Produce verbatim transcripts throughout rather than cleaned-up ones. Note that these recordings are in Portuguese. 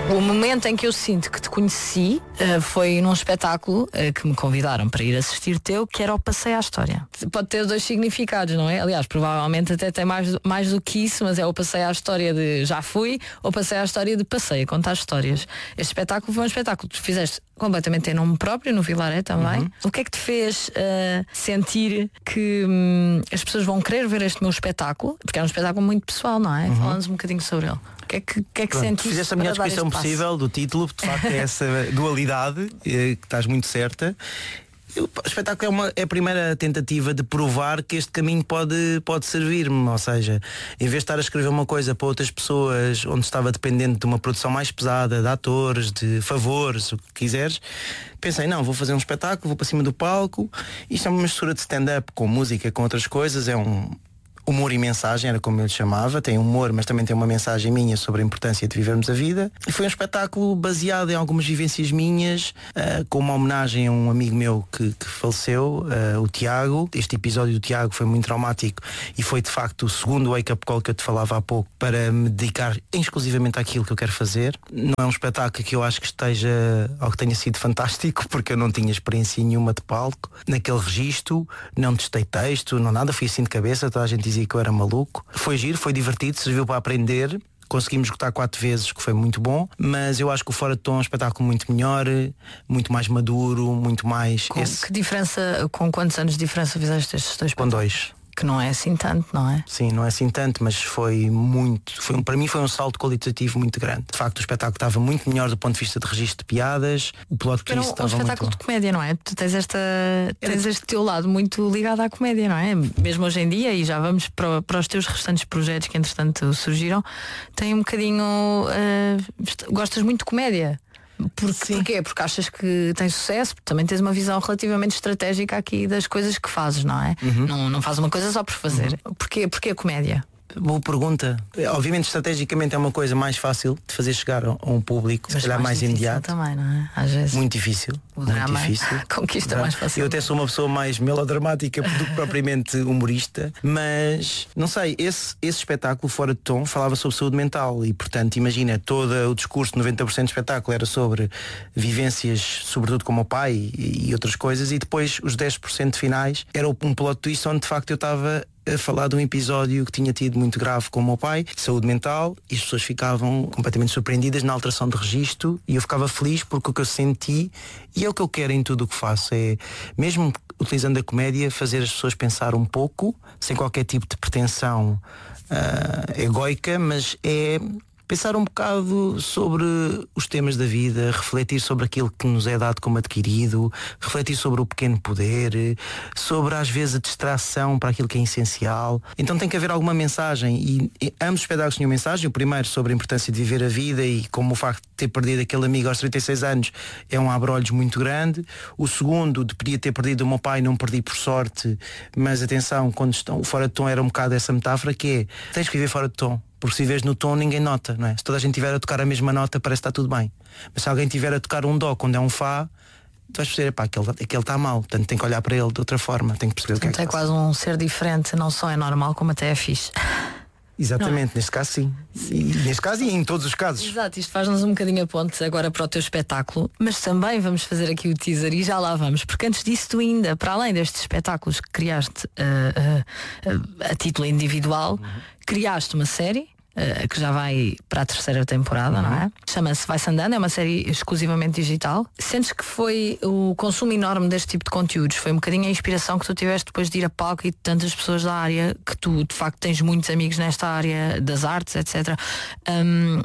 O momento em que eu sinto que te conheci uh, foi num espetáculo uh, que me convidaram para ir assistir teu, que era o Passeio à História. Pode ter dois significados, não é? Aliás, provavelmente até tem mais, mais do que isso, mas é o Passeio à História de já fui, ou Passeio à História de passeio, contar histórias. Este espetáculo foi um espetáculo que tu fizeste completamente em nome próprio, no Vilaré também. Uhum. O que é que te fez uh, sentir que hum, as pessoas vão querer ver este meu espetáculo? Porque é um espetáculo muito pessoal, não é? Uhum. Falando-nos um bocadinho sobre ele. O que é que, que, é que Pronto, sentiste? Fizeste a melhor descrição possível do título, de facto é essa dualidade, eh, que estás muito certa. O espetáculo é, uma, é a primeira tentativa de provar que este caminho pode, pode servir-me. Ou seja, em vez de estar a escrever uma coisa para outras pessoas, onde estava dependente de uma produção mais pesada, de atores, de favores, o que quiseres, pensei, não, vou fazer um espetáculo, vou para cima do palco. Isto é uma mistura de stand-up com música, com outras coisas. É um humor e mensagem, era como eu lhe chamava. Tem humor, mas também tem uma mensagem minha sobre a importância de vivermos a vida. E foi um espetáculo baseado em algumas vivências minhas, uh, com uma homenagem a um amigo meu que, que faleceu, uh, o Tiago. Este episódio do Tiago foi muito traumático e foi de facto o segundo wake-up call que eu te falava há pouco, para me dedicar exclusivamente àquilo que eu quero fazer. Não é um espetáculo que eu acho que esteja, ou que tenha sido fantástico, porque eu não tinha experiência nenhuma de palco naquele registro, não testei texto, não nada, fui assim de cabeça, toda a gente dizia que eu era maluco. Foi giro, foi divertido, serviu para aprender. Conseguimos esgotar quatro vezes, que foi muito bom. Mas eu acho que o Fora de Tom é um espetáculo muito melhor, muito mais maduro, muito mais... Com, esse... Que diferença, com quantos anos de diferença fizeste estes dois Com dois. Que não é assim tanto, não é? Sim, não é assim tanto, mas foi muito, foi, para mim foi um salto qualitativo muito grande. De facto, o espetáculo estava muito melhor do ponto de vista de registro de piadas. O plot twist estava um, um espetáculo muito... de comédia, não é? Tu tens, esta, tens este teu lado muito ligado à comédia, não é? Mesmo hoje em dia, e já vamos para, para os teus restantes projetos que entretanto surgiram, tem um bocadinho... Uh, gostas muito de comédia. Porque, porquê? Porque achas que tens sucesso, também tens uma visão relativamente estratégica aqui das coisas que fazes, não é? Uhum. Não, não fazes uma coisa só por fazer. Uhum. Porquê, porquê a comédia? Boa pergunta. Obviamente, estrategicamente é uma coisa mais fácil de fazer chegar a um público, se calhar mais, mais imediato. Também, não é? Às vezes. Muito difícil. O muito drama difícil. Conquista drama. Mais fácil. Eu até sou uma pessoa mais melodramática do que propriamente humorista, mas não sei, esse, esse espetáculo Fora de Tom falava sobre saúde mental e, portanto, imagina, todo o discurso, noventa por cento do espetáculo era sobre vivências, sobretudo com o meu pai e, e outras coisas, e depois os dez por cento finais era um plot twist onde de facto eu estava a falar de um episódio que tinha tido muito grave com o meu pai, saúde mental, e as pessoas ficavam completamente surpreendidas na alteração de registro e eu ficava feliz porque o que eu senti, e é o que eu quero em tudo o que faço, é, mesmo utilizando a comédia, fazer as pessoas pensar um pouco, sem qualquer tipo de pretensão uh, egóica, mas é pensar um bocado sobre os temas da vida, refletir sobre aquilo que nos é dado como adquirido, refletir sobre o pequeno poder, sobre às vezes a distração para aquilo que é essencial. Então tem que haver alguma mensagem e, e ambos os espetáculos tinham mensagem. O primeiro sobre a importância de viver a vida e como o facto de ter perdido aquele amigo aos trinta e seis anos é um abre-olhos muito grande. O segundo, de podia ter perdido o meu pai, não perdi por sorte, mas atenção, quando estão fora de tom era um bocado essa metáfora que é, tens que viver fora de tom. Porque se viveres no tom ninguém nota, não é? Se toda a gente estiver a tocar a mesma nota parece que está tudo bem. Mas se alguém estiver a tocar um dó quando é um fá, tu vais perceber, pá, aquele, aquele está mal. Portanto tem que olhar para ele de outra forma, tem que perceber. Portanto, o que é que é quase um ser diferente, não só é normal como até é fixe. Exatamente, é? Neste caso sim. E, neste caso e em todos os casos. Exato, isto faz-nos um bocadinho a ponte agora para o teu espetáculo, mas também vamos fazer aqui o teaser e já lá vamos, porque antes disso tu ainda, para além destes espetáculos que criaste uh, uh, uh, a título individual, uhum. criaste uma série Uh, que já vai para a terceira temporada, uhum. não é? Chama-se Vai-se Andando, é uma série exclusivamente digital. Sentes que foi o consumo enorme deste tipo de conteúdos? Foi um bocadinho a inspiração que tu tiveste depois de ir a palco e de tantas pessoas da área, que tu de facto tens muitos amigos nesta área das artes, etcétera. Um,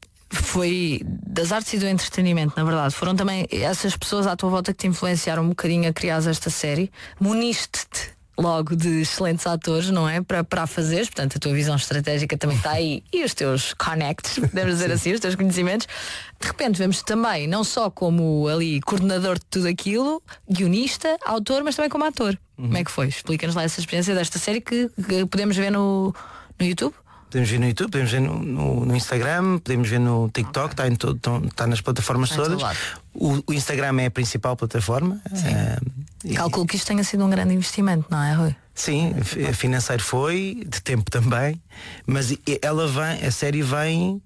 foi das artes e do entretenimento, na verdade. Foram também essas pessoas à tua volta que te influenciaram um bocadinho a criar esta série. Muniste-te logo de excelentes atores, não é? Para, para a fazeres, portanto a tua visão estratégica também está aí e os teus connects, podemos dizer assim, os teus conhecimentos. De repente vemos também, não só como ali coordenador de tudo aquilo, guionista, autor, mas também como ator. Uhum. Como é que foi? Explica-nos lá essa experiência desta série que, que podemos ver no, no YouTube. Podemos ver no YouTube, podemos ver no, no, no Instagram, podemos ver no TikTok, está okay. tá tá nas plataformas está todas. O, o Instagram é a principal plataforma. Uh, Calculo que isto tenha sido um grande investimento, não é, Rui? Sim, financeiro foi, de tempo também, mas ela vem, a série vem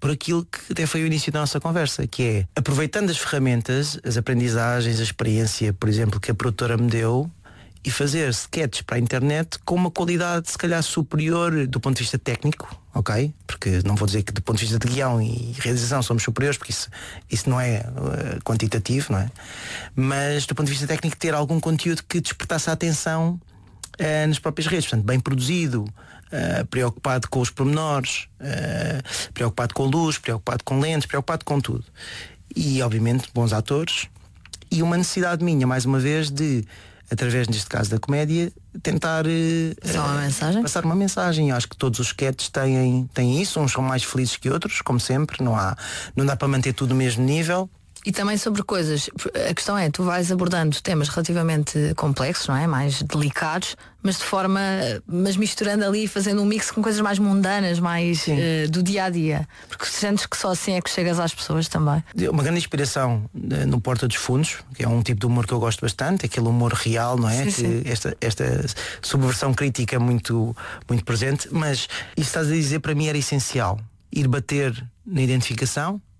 por aquilo que até foi o início da nossa conversa, que é aproveitando as ferramentas, as aprendizagens, a experiência, por exemplo, que a produtora me deu, e fazer sketches para a internet com uma qualidade se calhar superior do ponto de vista técnico, ok? Porque não vou dizer que do ponto de vista de guião e realização somos superiores, porque isso, isso não é uh, quantitativo, não é? Mas do ponto de vista técnico ter algum conteúdo que despertasse a atenção uh, nas próprias redes, portanto bem produzido, uh, preocupado com os pormenores, uh, preocupado com luz, preocupado com lentes, preocupado com tudo. E obviamente bons atores e uma necessidade minha, mais uma vez, de através, neste caso, da comédia, tentar uh, uma mensagem? passar uma mensagem. Eu acho que todos os sketches têm, têm isso, uns são mais felizes que outros, como sempre, não há, não dá para manter tudo no mesmo nível. E também sobre coisas, a questão é, tu vais abordando temas relativamente complexos, não é? Mais delicados, mas de forma, mas misturando ali, fazendo um mix com coisas mais mundanas, mais uh, do dia a dia. Porque sentes que só assim é que chegas às pessoas também. Uma grande inspiração uh, no Porta dos Fundos, que é um tipo de humor que eu gosto bastante, aquele humor real, não é? Sim, sim. Que esta, esta subversão crítica é muito, muito presente, mas isso estás a dizer para mim era essencial. Ir bater na identificação,